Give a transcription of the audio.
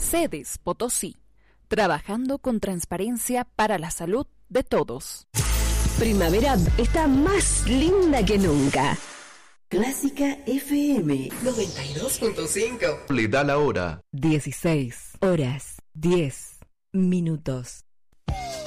Cedes Potosí, trabajando con transparencia para la salud de todos. Primavera está más linda que nunca. Clásica FM 92.5. Le da la hora. 16 horas 10 minutos.